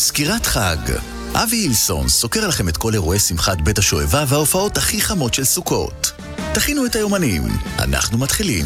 סקירת חג. אבי אילסון סוקר לכם את כל אירועי שמחת בית השואבה וההופעות הכי חמות של סוכות. תכינו את היומנים, אנחנו מתחילים.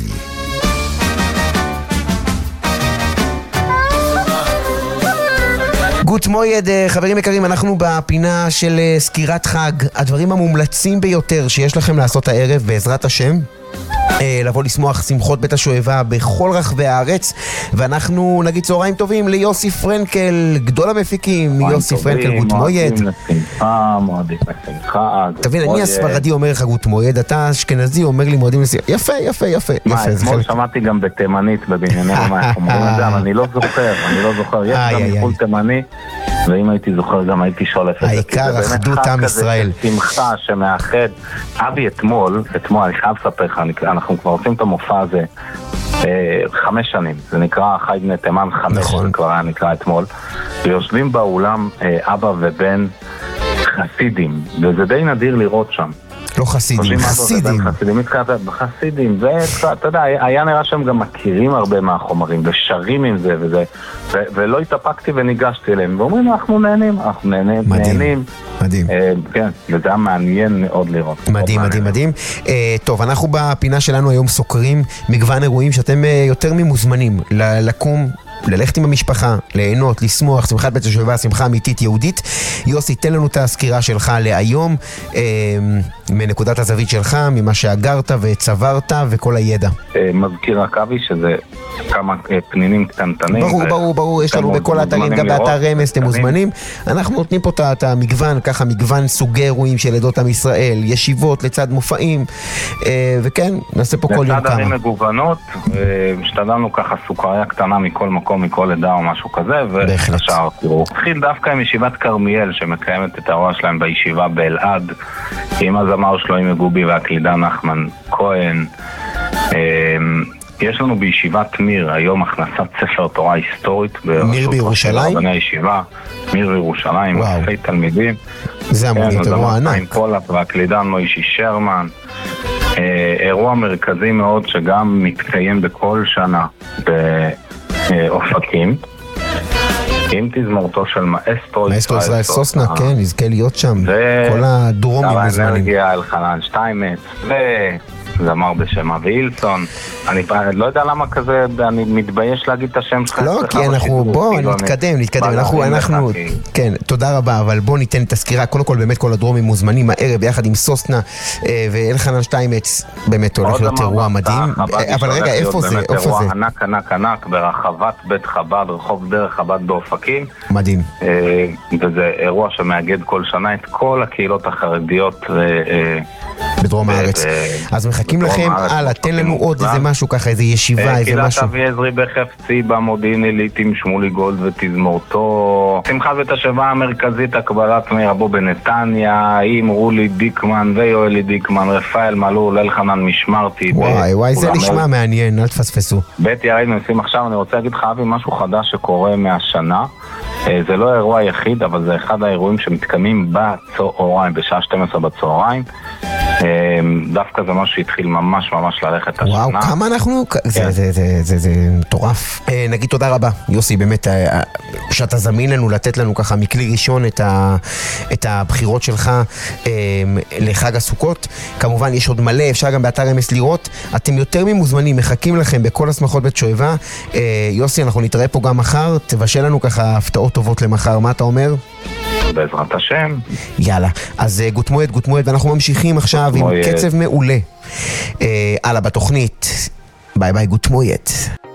גוט מויד, חברים יקרים, אנחנו בפינה של סקירת חג. הדברים המומלצים ביותר שיש לכם לעשות הערב בעזרת השם, לבוא לשמוח שמחות בית השואבה בכל רחבי הארץ. ואנחנו נגיד צהריים טובים ליוסי פרנקל, גדול המפיקים. יוסי פרנקל, גוט מויד. מועדים לשמחה. תבין, אני הספרדי אומר לך גוט מויד, אתה אשכנזי אומר לי מועדים לשמחה. יפה, יפה, יפה. מה, אתמול שמעתי גם בתימנית בבנייני רמה, אומרים את זה, אבל אני לא זוכר. יש גם מחול תימני, ואם הייתי זוכר גם הייתי שולף את זה. העיקר אחדות עם ישראל. שמחה שמאחד. אבי אתמול, אני חייב לספר לך, אנחנו כבר עושים את המופע הזה 5 שנים, זה נקרא חי בני תימן 5, זה כבר היה נקרא אתמול, ויושבים באולם אבא ובן חסידים, וזה די נדיר לראות שם. לא חסידים, חסידים, ואתה יודע, היה נראה שהם גם מכירים הרבה מהחומרים, ושרים עם זה וזה, ולא התאפקתי וניגשתי אליהם, ואומרים, אנחנו נהנים. מדהים. כן, וזה היה מעניין מאוד לראות. מדהים. טוב, אנחנו בפינה שלנו היום סוקרים מגוון אירועים שאתם יותר ממוזמנים לקום, ללכת עם המשפחה, ליהנות, לשמוח, שמחת בית השואבה, שמחה אמיתית יהודית. יוסי, תן לנו את הסקירה שלך להיום, מנקודת הזווית שלך, ממה שאגרת וצברת וכל הידע. מזכיר רק אבי שזה כמה פנינים קטנטנים. ברור, יש לנו בכל האתרים, גם באתר רמז, אתם מוזמנים. אנחנו נותנים פה את המגוון, ככה מגוון סוגי אירועים של עדות עם ישראל, ישיבות לצד מופעים, וכן, נעשה פה כל יום כמה. לצד ערים מגוונות, השתדלנו ככה סוכריה קטנה מכל מקום, מכל עדה או משהו כזה, והשאר, תראו. התחיל דווקא עם ישיבת קרמיאל, שמקיימת את האירוע שלהם בישיבה באלעד, עם הזמר שלוימי גובי והקלידן נחמן כהן. יש לנו בישיבת מיר היום הכנסת ספר תורה היסטורית. מיר בירושלים? מיר בירושלים, אלפי תלמידים. זה אמור להיות אירוע ענק. עם פולק והקלידן מוישי שרמן. אירוע מרכזי מאוד שגם מתקיים בכל שנה באופקים. עם תזמורתו של מאסטרו ישראל סוסנה, כן, נזכה להיות שם. כל הדרומים מוזמנים. האנרגיה אלחנן שטיימץ וזמר בשם אבי אילסון. אני לא יודע למה כזה, אני מתבייש להגיד את השם שלך. לא, כי בוא נתקדם. אנחנו, כן, תודה רבה, אבל בוא ניתן את הסקירה. קודם כל באמת כל הדרומים מוזמנים הערב ביחד עם סוסנה ואלחנן שטיימץ. באמת הולך להיות אירוע מדהים. אבל רגע, איפה זה? אירוע ענק ברחבת בית חב"ד, רחוב דרך חב"ד באופקים. מדהים. וזה אירוע שמאגד כל שנה את כל הקהילות החרדיות בדרום הארץ. אז מחכים לכם, תן לנו עוד איזה משהו ככה, איזה ישיבה, איזה משהו. קהילת אבי עזרי בחפצי במודיעין עילית עם שמולי גולד ותזמורתו. שמחת בית השואבה המרכזית הקבלת מרבו בנתניה, עם רולי דיקמן ויואלי דיקמן, רפאל מלול, אלחנן משמרתי. וואי, זה נשמע מעניין, אל תפספסו. בית יריד מנסים עכשיו, אני רוצה להגיד לך אבי משהו חדש שקורה מהשנה. זה לא האירוע היחיד, אבל זה אחד האירועים שמתקיימים בצהריים, בשעה 12 בצהריים. דווקא זה משהו שהתחיל ממש ללכת השנה. וואו, כמה אנחנו... זה מטורף. נגיד תודה רבה, יוסי, באמת, שאתה זמין לנו, לתת לנו ככה מכלי ראשון את הבחירות שלך לחג הסוכות. כמובן, יש עוד מלא, אפשר גם באתר אמס לראות. אתם יותר ממוזמנים, מחכים לכם בכל השמחות בית שואבה. יוסי, אנחנו נתראה פה גם מחר, תבשל לנו ככה הפתעות טובות למחר, מה אתה אומר? בעזרת השם. יאללה, אז גוט מויד, ואנחנו ממשיכים עכשיו עם קצב מעולה. הלאה בתוכנית. ביי גוט מויד.